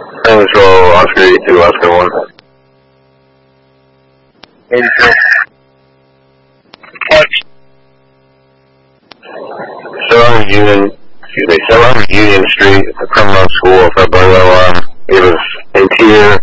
Control, Oscar 82, Oscar 1. 82. Union Street, the criminal school for Berlin. It was interior